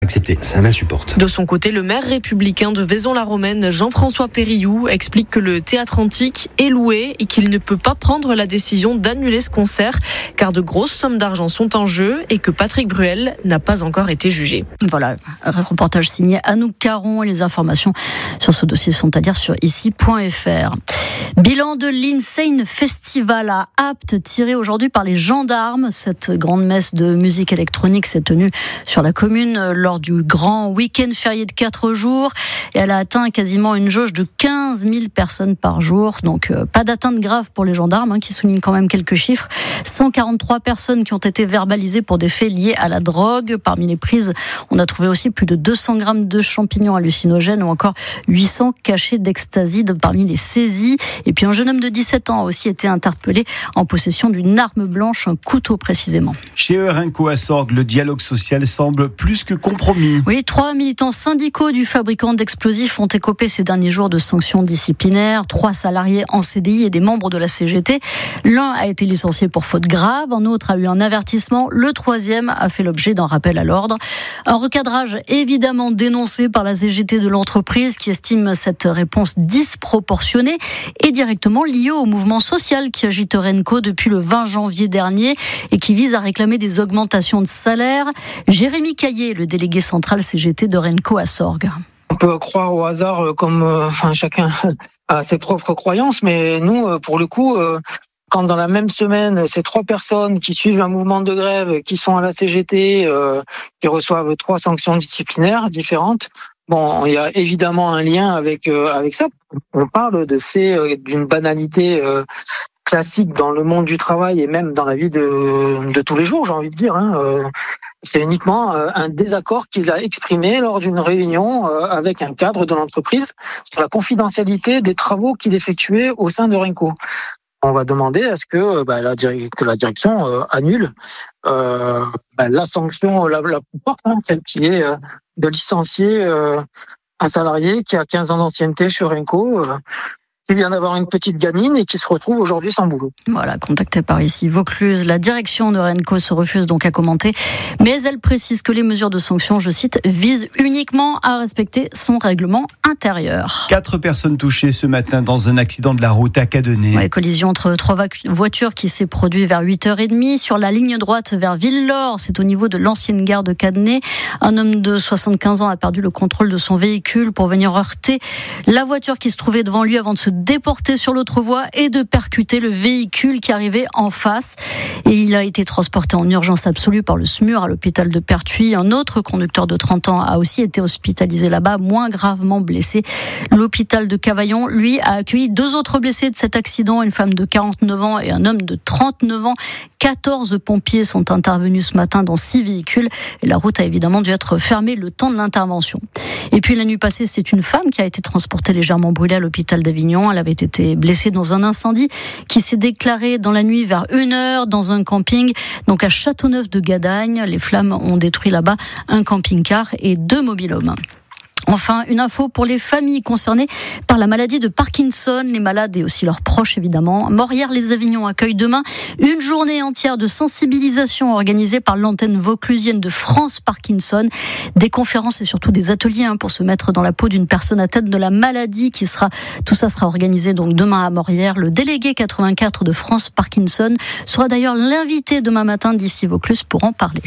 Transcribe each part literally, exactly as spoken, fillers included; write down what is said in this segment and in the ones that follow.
accepter, ça m'insupporte. De son côté, le maire républicain de Vaison-la-Romaine, Jean-François Périllou, explique que le théâtre antique est loué et qu'il ne peut pas prendre la décision d'annuler ce concert car de grosses sommes d'argent sont en jeu et que Patrick Bruel n'a pas encore été jugé. Voilà, un reportage signé Anouk Caron et les informations sur ce dossier sont à lire sur ici point f r. Bilan de l'Insane Festival à Apt tiré aujourd'hui par les gendarmes. Cette grande messe de musique électronique s'est tenue sur la commune lors du grand week-end férié de quatre jours et elle a atteint quasiment une jauge de quinze mille personnes par jour. Donc euh, pas d'atteinte grave pour les gendarmes hein, qui soulignent quand même quelques chiffres. cent quarante-trois personnes qui ont été verbalisées pour des faits liés à la drogue. Parmi les prises, on a trouvé aussi plus de deux cents grammes de champignons hallucinogènes ou encore huit cents cachets d'ecstasy parmi les saisies. Et puis un jeune homme de dix-sept ans a aussi été interpellé en possession d'une arme blanche, un couteau précisément. Chez Eurenco à Sorgues, le dialogue social semble plus que compromis. Oui, trois militants syndicaux du fabricant d'explosifs ont écopé ces derniers jours de sanctions disciplinaires. Trois salariés en C D I et des membres de la C G T. L'un a été licencié pour faute grave, un autre a eu un avertissement, le troisième a fait l'objet d'un rappel à l'ordre. Un recadrage évidemment dénoncé par la C G T de l'entreprise qui estime cette réponse disproportionnée et directement liée au mouvement social qui agite Eurenco depuis le vingt janvier dernier et qui vise à réclamer des augmentations de salaire. Jérémy Caillé, le délégué central C G T d'Eurenco à Sorgues. On peut croire au hasard comme euh, enfin, chacun a ses propres croyances, mais nous, euh, pour le coup, euh, quand dans la même semaine, ces trois personnes qui suivent un mouvement de grève, qui sont à la C G T, euh, qui reçoivent trois sanctions disciplinaires différentes, bon, il y a évidemment un lien avec euh, avec ça. On parle de faits euh, d'une banalité euh, classique dans le monde du travail et même dans la vie de, de tous les jours, j'ai envie de dire. Hein. Euh, c'est uniquement euh, un désaccord qu'il a exprimé lors d'une réunion euh, avec un cadre de l'entreprise sur la confidentialité des travaux qu'il effectuait au sein de Eurenco. On va demander à ce que, bah, la, que la direction euh, annule euh, bah, la sanction la, la plus forte, hein, celle qui est euh, de licencier euh, un salarié qui a quinze ans d'ancienneté chez Eurenco, euh, qui vient d'avoir une petite gamine et qui se retrouve aujourd'hui sans boulot. Voilà, contacté par ici Vaucluse, la direction de Eurenco se refuse donc à commenter, mais elle précise que les mesures de sanction, je cite, visent uniquement à respecter son règlement intérieur. Quatre personnes touchées ce matin dans un accident de la route à Cadenet. Ouais, collision entre trois voitures qui s'est produite vers huit heures trente sur la ligne droite vers Villelaure, c'est au niveau de l'ancienne gare de Cadenet. Un homme de soixante-quinze ans a perdu le contrôle de son véhicule pour venir heurter la voiture qui se trouvait devant lui avant de se déporté sur l'autre voie et de percuter le véhicule qui arrivait en face. Et il a été transporté en urgence absolue par le S M U R à l'hôpital de Pertuis. Un autre conducteur de trente ans a aussi été hospitalisé là-bas, moins gravement blessé. L'hôpital de Cavaillon, lui, a accueilli deux autres blessés de cet accident, une femme de quarante-neuf ans et un homme de trente-neuf ans. quatorze pompiers sont intervenus ce matin dans six véhicules et la route a évidemment dû être fermée le temps de l'intervention. Et puis la nuit passée, c'est une femme qui a été transportée légèrement brûlée à l'hôpital d'Avignon. Elle avait été blessée dans un incendie qui s'est déclaré dans la nuit vers une heure dans un camping, donc à Châteauneuf de Gadagne. Les flammes ont détruit là-bas un camping-car et deux mobil-hommes. Enfin, une info pour les familles concernées par la maladie de Parkinson, les malades et aussi leurs proches évidemment. Morières-les-Avignon accueille demain une journée entière de sensibilisation organisée par l'antenne vauclusienne de France Parkinson. Des conférences et surtout des ateliers hein, pour se mettre dans la peau d'une personne atteinte de la maladie. Qui sera, tout ça sera organisé donc demain à Morières. Le délégué quatre-vingt-quatre de France Parkinson sera d'ailleurs l'invité demain matin d'ici Vaucluse pour en parler.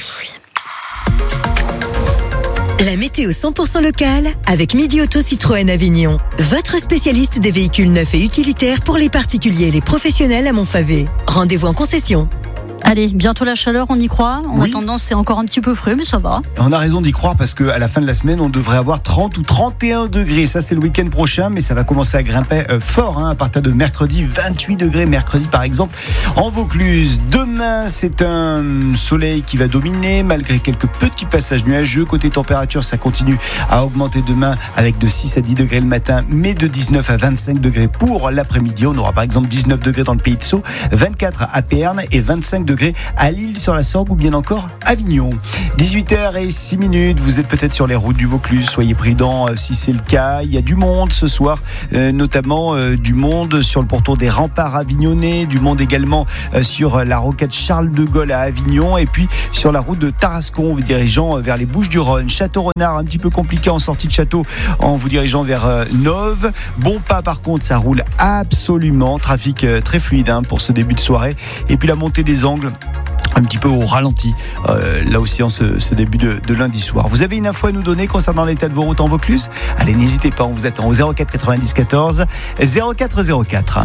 La météo cent pour cent locale avec Midi Auto Citroën Avignon. Votre spécialiste des véhicules neufs et utilitaires pour les particuliers et les professionnels à Montfavet. Rendez-vous en concession. Allez, bientôt la chaleur, on y croit. En oui. attendant, c'est encore un petit peu frais, mais ça va. On a raison d'y croire parce qu'à la fin de la semaine, on devrait avoir trente ou trente et un degrés. Ça, c'est le week-end prochain, mais ça va commencer à grimper euh, fort hein, à partir de mercredi. vingt-huit degrés, mercredi par exemple, en Vaucluse. Demain, c'est un soleil qui va dominer malgré quelques petits passages nuageux. Côté température, ça continue à augmenter demain avec de six à dix degrés le matin, mais de dix-neuf à vingt-cinq degrés pour l'après-midi. On aura par exemple dix-neuf degrés dans le Pays de Sceaux, vingt-quatre à Péerne et vingt-cinq degrés degrés à Lille sur la Sorgue ou bien encore Avignon. dix-huit heures six minutes, vous êtes peut-être sur les routes du Vaucluse, soyez prudents euh, si c'est le cas. Il y a du monde ce soir, euh, notamment euh, du monde sur le pourtour des remparts avignonnais, du monde également euh, sur la rocade Charles de Gaulle à Avignon et puis sur la route de Tarascon, vous dirigeant vers les Bouches-du-Rhône. Château-Renard, un petit peu compliqué en sortie de château en vous dirigeant vers euh, Nove. Bon pas par contre, ça roule absolument, trafic euh, très fluide hein, pour ce début de soirée. Et puis la montée des Angles, un petit peu au ralenti, euh, là aussi en ce, ce début de, de lundi soir. Vous avez une info à nous donner concernant l'état de vos routes en Vaucluse? Allez, n'hésitez pas, on vous attend au zéro quatre quatre-vingt-dix quatorze zéro quatre zéro quatre.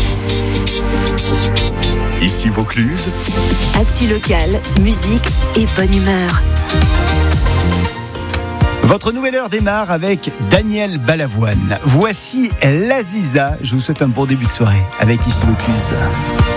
Ici Vaucluse. Actu locale, musique et bonne humeur. Votre nouvelle heure démarre avec Daniel Balavoine. Voici l'Aziza. Je vous souhaite un bon début de soirée avec Ici Vaucluse.